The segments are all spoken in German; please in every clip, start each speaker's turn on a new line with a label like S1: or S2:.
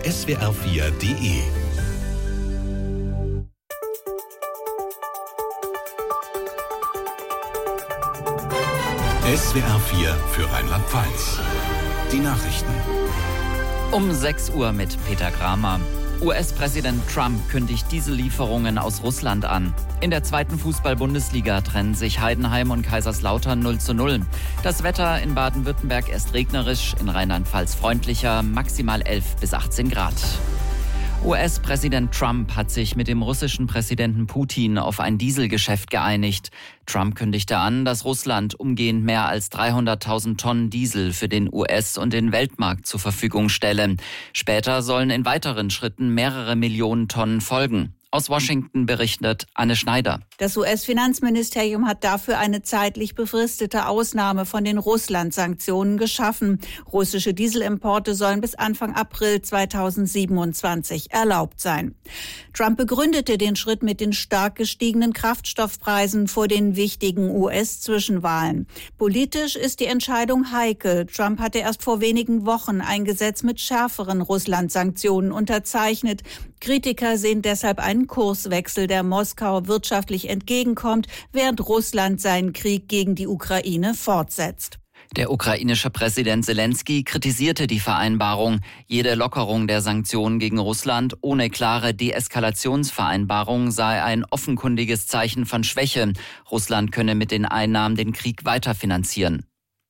S1: swr4.de. SWR4 für Rheinland-Pfalz. Die Nachrichten.
S2: Um 6 Uhr mit Peter Kramer. US-Präsident Trump kündigt Diesellieferungen aus Russland an. In der 2. Fußball-Bundesliga trennen sich Heidenheim und Kaiserslautern 0:0. Das Wetter in Baden-Württemberg erst regnerisch, in Rheinland-Pfalz freundlicher, maximal 11 bis 18 Grad. US-Präsident Trump hat sich mit dem russischen Präsidenten Putin auf ein Dieselgeschäft geeinigt. Trump kündigte an, dass Russland umgehend mehr als 300.000 Tonnen Diesel für den US- und den Weltmarkt zur Verfügung stelle. Später sollen in weiteren Schritten mehrere Millionen Tonnen folgen. Aus Washington berichtet Anne Schneider.
S3: Das US-Finanzministerium hat dafür eine zeitlich befristete Ausnahme von den Russland-Sanktionen geschaffen. Russische Dieselimporte sollen bis Anfang April 2027 erlaubt sein. Trump begründete den Schritt mit den stark gestiegenen Kraftstoffpreisen vor den wichtigen US-Zwischenwahlen. Politisch ist die Entscheidung heikel. Trump hatte erst vor wenigen Wochen ein Gesetz mit schärferen Russland-Sanktionen unterzeichnet. Kritiker sehen deshalb einen Kurswechsel, der Moskau wirtschaftlich entgegenkommt, während Russland seinen Krieg gegen die Ukraine fortsetzt.
S2: Der ukrainische Präsident Selenskyj kritisierte die Vereinbarung. Jede Lockerung der Sanktionen gegen Russland ohne klare Deeskalationsvereinbarung sei ein offenkundiges Zeichen von Schwäche. Russland könne mit den Einnahmen den Krieg weiterfinanzieren.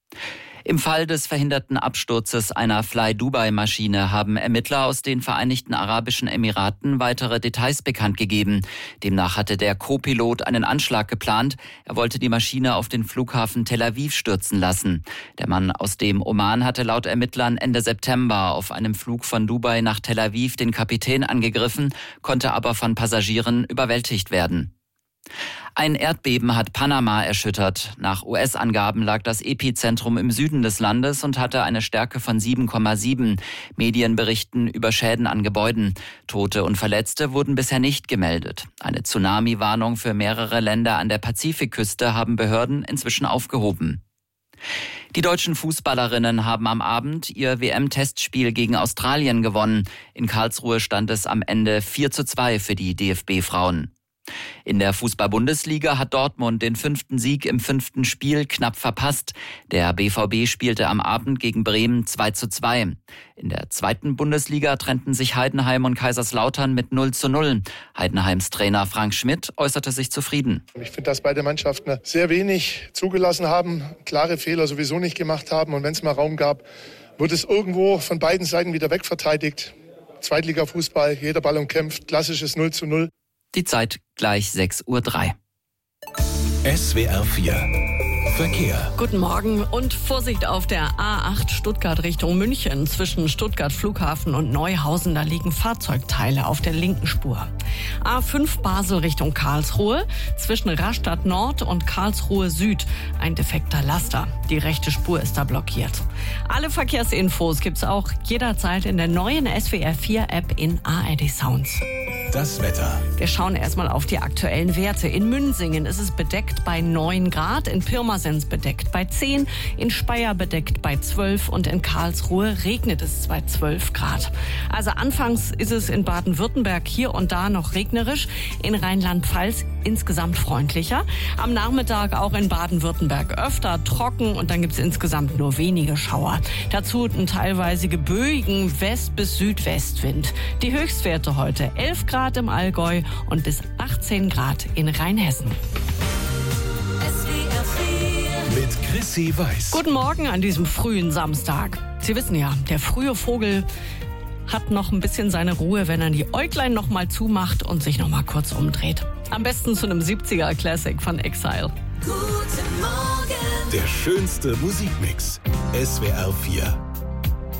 S2: Im Fall des verhinderten Absturzes einer Fly-Dubai-Maschine haben Ermittler aus den Vereinigten Arabischen Emiraten weitere Details bekannt gegeben. Demnach hatte der Co-Pilot einen Anschlag geplant. Er wollte die Maschine auf den Flughafen Tel Aviv stürzen lassen. Der Mann aus dem Oman hatte laut Ermittlern Ende September auf einem Flug von Dubai nach Tel Aviv den Kapitän angegriffen, konnte aber von Passagieren überwältigt werden. Ein Erdbeben hat Panama erschüttert. Nach US-Angaben lag das Epizentrum im Süden des Landes und hatte eine Stärke von 7,7. Medien berichten über Schäden an Gebäuden. Tote und Verletzte wurden bisher nicht gemeldet. Eine Tsunami-Warnung für mehrere Länder an der Pazifikküste haben Behörden inzwischen aufgehoben. Die deutschen Fußballerinnen haben am Abend ihr WM-Testspiel gegen Australien gewonnen. In Karlsruhe stand es am Ende 4:2 für die DFB-Frauen. In der Fußball-Bundesliga hat Dortmund den 5. Sieg im 5. Spiel knapp verpasst. Der BVB spielte am Abend gegen Bremen 2:2. In der 2. Bundesliga trennten sich Heidenheim und Kaiserslautern mit 0:0. Heidenheims Trainer Frank Schmidt äußerte sich zufrieden.
S4: Ich finde, dass beide Mannschaften sehr wenig zugelassen haben, klare Fehler sowieso nicht gemacht haben. Und wenn es mal Raum gab, wurde es irgendwo von beiden Seiten wieder wegverteidigt. Zweitliga-Fußball, jeder Ball umkämpft, klassisches 0:0.
S2: Die Zeit gleich 6:03 Uhr.
S1: SWR4 Verkehr.
S5: Guten Morgen und Vorsicht auf der A8 Stuttgart Richtung München. Zwischen Stuttgart Flughafen und Neuhausen, da liegen Fahrzeugteile auf der linken Spur. A5 Basel Richtung Karlsruhe. Zwischen Rastatt Nord und Karlsruhe Süd ein defekter Laster. Die rechte Spur ist da blockiert. Alle Verkehrsinfos gibt's auch jederzeit in der neuen SWR4-App in ARD Sounds.
S1: Das Wetter.
S5: Wir schauen erstmal auf die aktuellen Werte. In Münsingen ist es bedeckt bei 9 Grad, in Pirmasens bedeckt bei 10, in Speyer bedeckt bei 12 und in Karlsruhe regnet es bei 12 Grad. Also anfangs ist es in Baden-Württemberg hier und da noch regnerisch, in Rheinland-Pfalz insgesamt freundlicher. Am Nachmittag auch in Baden-Württemberg öfter trocken und dann gibt es insgesamt nur wenige Schauer. Dazu einen teilweise geböigen West- bis Südwestwind. Die Höchstwerte heute 11 Grad im Allgäu und bis 18 Grad in Rheinhessen.
S1: Mit Chrissy Weiß.
S5: Guten Morgen an diesem frühen Samstag. Sie wissen ja, der frühe Vogel hat noch ein bisschen seine Ruhe, wenn er die Äuglein noch mal zumacht und sich noch mal kurz umdreht. Am besten zu einem 70er Classic von Exile.
S1: Guten Morgen. Der schönste Musikmix. SWR4.